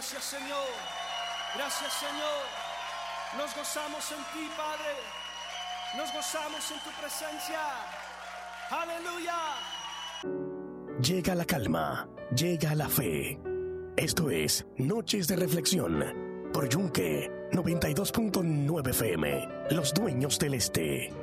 Gracias, Señor. Gracias, Señor. Nos gozamos en ti, Padre. Nos gozamos en tu presencia. Aleluya. Llega la calma, llega la fe. Esto es Noches de Reflexión por Yunque 92.9 FM, los dueños del este.